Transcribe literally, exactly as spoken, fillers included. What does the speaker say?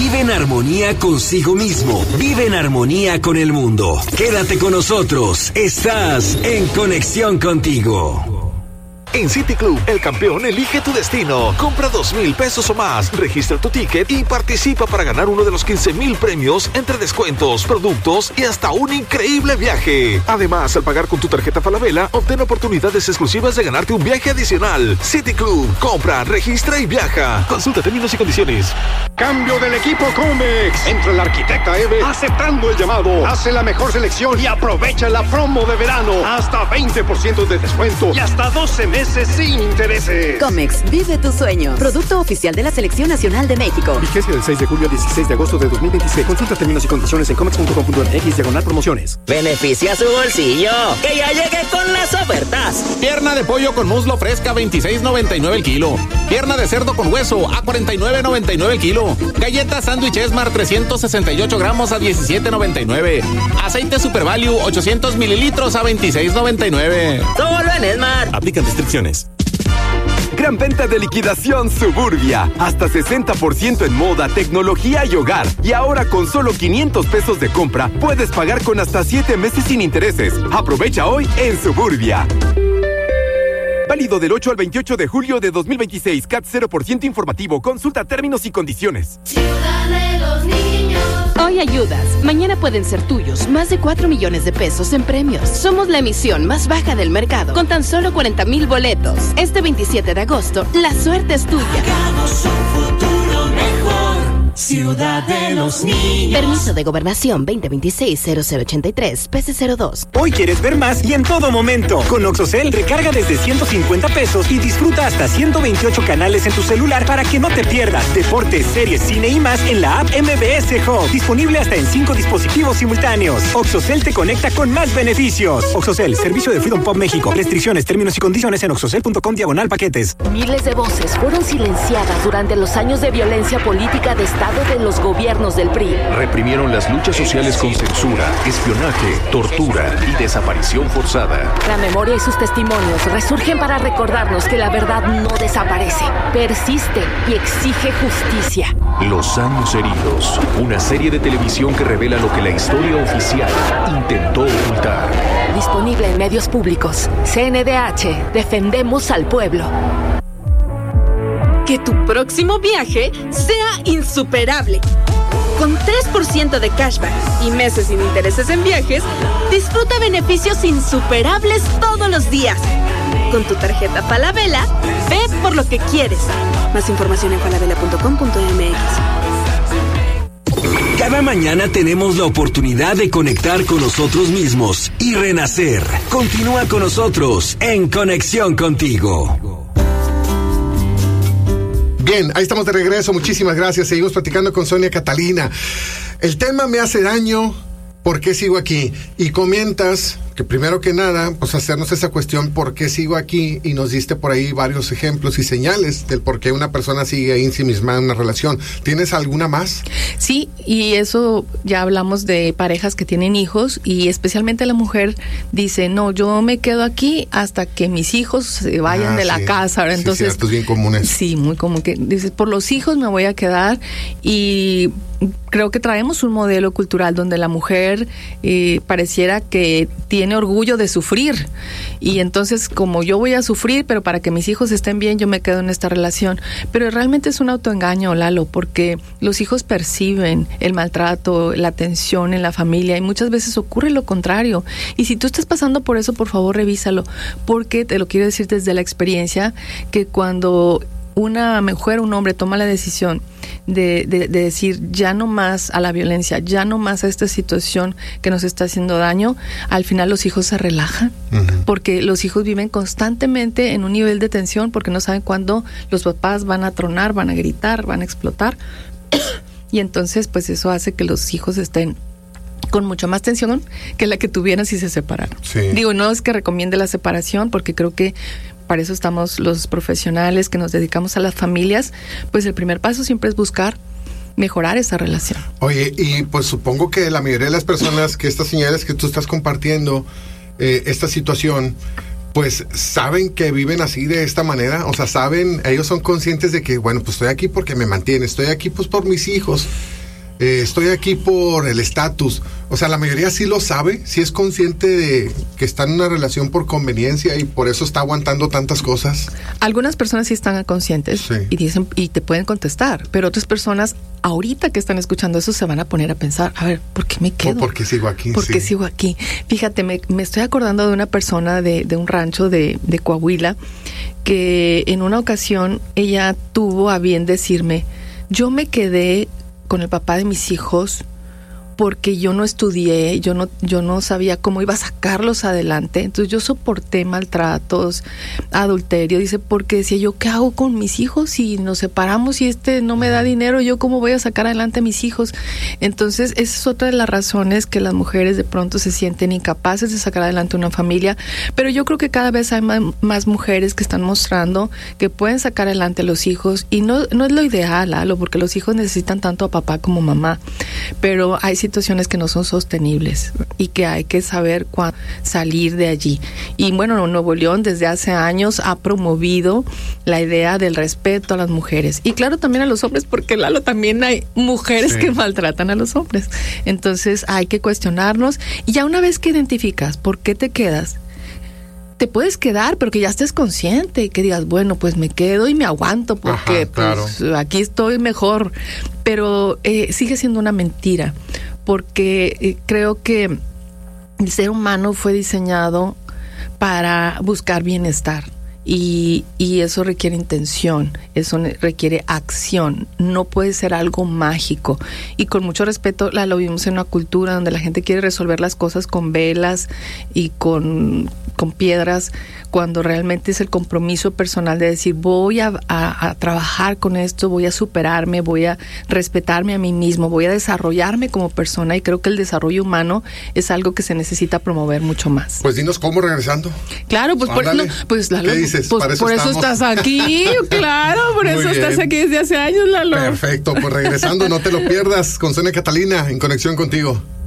Vive en armonía consigo mismo. Vive en armonía con el mundo. Quédate con nosotros. Estás en Conexión Contigo. En City Club, el campeón elige tu destino. Compra dos mil pesos o más, registra tu ticket y participa para ganar uno de los quince mil premios entre descuentos, productos y hasta un increíble viaje. Además, al pagar con tu tarjeta Falabella, obtén oportunidades exclusivas de ganarte un viaje adicional. City Club, compra, registra y viaja. Consulta términos y condiciones. Cambio del equipo Comex. Entra el arquitecta Eve aceptando el llamado. Hace la mejor selección y aprovecha la promo de verano. Hasta veinte por ciento de descuento y hasta doce meses sin intereses. Comex, vive tu sueño. Producto oficial de la Selección Nacional de México. Vigencia del seis de julio al dieciséis de agosto de dos mil veintiséis. Consulta términos y condiciones en comex punto com punto m x diagonal promociones. Beneficia su bolsillo. Que ya llegue con las ofertas. Pierna de pollo con muslo fresca, veintiséis noventa y nueve el kilo. Pierna de cerdo con hueso a cuarenta y nueve noventa y nueve el kilo. Galletas sándwich Esmar trescientos sesenta y ocho gramos a diecisiete noventa y nueve. Aceite Super Value ochocientos mililitros a veintiséis noventa y nueve. Solo en Esmar. Aplican restricciones. Gran venta de liquidación Suburbia. Hasta sesenta por ciento en moda, tecnología y hogar. Y ahora con solo quinientos pesos de compra, puedes pagar con hasta siete meses sin intereses. Aprovecha hoy en Suburbia. Válido del ocho al veintiocho de julio de dos mil veintiséis. C A T cero por ciento informativo. Consulta términos y condiciones. Ciudad de los niños. Hoy ayudas. Mañana pueden ser tuyos. Más de cuatro millones de pesos en premios. Somos la emisión más baja del mercado. Con tan solo cuarenta mil boletos. Este veintisiete de agosto, la suerte es tuya. Hagamos un futuro mejor. Ciudad de los niños. Permiso de Gobernación veinte veintiséis cero cero ochenta y tres, P C cero dos. Hoy quieres ver más y en todo momento. Con Oxocel recarga desde ciento cincuenta pesos y disfruta hasta ciento veintiocho canales en tu celular para que no te pierdas deportes, series, cine y más en la app M B S Hub. Disponible hasta en cinco dispositivos simultáneos. Oxocel te conecta con más beneficios. Oxocel, servicio de Freedom Pop México. Restricciones, términos y condiciones en oxocel punto com diagonal paquetes. Miles de voces fueron silenciadas durante los años de violencia política de Estado de los gobiernos del P R I. Reprimieron las luchas sociales con censura, espionaje, tortura y desaparición forzada. La memoria y sus testimonios resurgen para recordarnos que la verdad no desaparece, persiste y exige justicia. Los años heridos, una serie de televisión que revela lo que la historia oficial intentó ocultar. Disponible en medios públicos. C N D H, defendemos al pueblo. Que tu próximo viaje sea insuperable. Con tres por ciento de cashback y meses sin intereses en viajes, disfruta beneficios insuperables todos los días. Con tu tarjeta Falabella, ve por lo que quieres. Más información en falabella punto com punto m x. Cada mañana tenemos la oportunidad de conectar con nosotros mismos y renacer. Continúa con nosotros en Conexión Contigo. Bien, ahí estamos de regreso. Muchísimas gracias. Seguimos platicando con Sonia Catalina. El tema me hace daño. ¿Por qué sigo aquí? Y comentas que primero que nada, pues hacernos esa cuestión, ¿por qué sigo aquí? Y nos diste por ahí varios ejemplos y señales del por qué una persona sigue ahí ensimismada en una relación. ¿Tienes alguna más? Sí, y eso ya hablamos de parejas que tienen hijos y especialmente la mujer dice, no, yo me quedo aquí hasta que mis hijos se vayan ah, de sí. la casa. Ahora, entonces, sí, cierto, es bien común eso. Sí, muy común que dices, por los hijos me voy a quedar y creo que traemos un modelo cultural donde la mujer eh, pareciera que tiene orgullo de sufrir y entonces como yo voy a sufrir pero para que mis hijos estén bien yo me quedo en esta relación, pero realmente es un autoengaño, Lalo, porque los hijos perciben el maltrato, la tensión en la familia y muchas veces ocurre lo contrario y si tú estás pasando por eso, por favor revísalo, porque te lo quiero decir desde la experiencia que cuando una mujer, un hombre toma la decisión de, de, de decir ya no más a la violencia, ya no más a esta situación que nos está haciendo daño, al final los hijos se relajan, uh-huh. porque los hijos viven constantemente en un nivel de tensión porque no saben cuándo los papás van a tronar, van a gritar, van a explotar y entonces pues eso hace que los hijos estén con mucha más tensión que la que tuvieran si se separaron. Sí. Digo, no es que recomiende la separación porque creo que para eso estamos los profesionales que nos dedicamos a las familias, pues el primer paso siempre es buscar mejorar esa relación. Oye, y pues supongo que la mayoría de las personas que estas señales que tú estás compartiendo, eh, esta situación, pues saben que viven así de esta manera, o sea, saben, ellos son conscientes de que, bueno, pues estoy aquí porque me mantiene, estoy aquí pues por mis hijos, eh, estoy aquí por el estatus. O sea, la mayoría sí lo sabe, sí es consciente de que está en una relación por conveniencia y por eso está aguantando tantas cosas. Algunas personas sí están conscientes sí. y dicen y te pueden contestar, pero otras personas ahorita que están escuchando eso se van a poner a pensar, a ver, ¿por qué me quedo? ¿Por qué sigo aquí? ¿Por qué sí. sigo aquí? Fíjate, me, me estoy acordando de una persona de, de un rancho de, de Coahuila que en una ocasión ella tuvo a bien decirme, yo me quedé con el papá de mis hijos porque yo no estudié, yo no, yo no sabía cómo iba a sacarlos adelante, entonces yo soporté maltratos, adulterio, dice, porque decía yo, ¿qué hago con mis hijos si nos separamos y este no me da dinero? ¿Yo cómo voy a sacar adelante a mis hijos? Entonces esa es otra de las razones que las mujeres de pronto se sienten incapaces de sacar adelante una familia, pero yo creo que cada vez hay más, más mujeres que están mostrando que pueden sacar adelante a los hijos, y no, no es lo ideal, Lalo, porque los hijos necesitan tanto a papá como mamá, pero hay situaciones que no son sostenibles y que hay que saber cuándo salir de allí. Y bueno, Nuevo León desde hace años ha promovido la idea del respeto a las mujeres y claro también a los hombres, porque Lalo, también hay mujeres sí. que maltratan a los hombres. Entonces hay que cuestionarnos, y ya una vez que identificas por qué te quedas, te puedes quedar, pero que ya estés consciente y que digas, bueno, pues me quedo y me aguanto porque Ajá, claro. pues aquí estoy mejor, pero eh, sigue siendo una mentira, porque eh, creo que el ser humano fue diseñado para buscar bienestar. Y, y eso requiere intención, eso requiere acción, no puede ser algo mágico. Y con mucho respeto, la lo vimos en una cultura donde la gente quiere resolver las cosas con velas y con, con piedras, cuando realmente es el compromiso personal de decir, voy a, a, a trabajar con esto, voy a superarme, voy a respetarme a mí mismo, voy a desarrollarme como persona, y creo que el desarrollo humano es algo que se necesita promover mucho más. Pues dinos cómo, regresando. Claro, pues por, no, pues Lalo, ¿qué dices? Pues, Para eso por eso estás aquí, claro, por Muy eso bien. estás aquí desde hace años, Lalo. Perfecto, pues regresando, no te lo pierdas con Sonia Catalina en Conexión Contigo.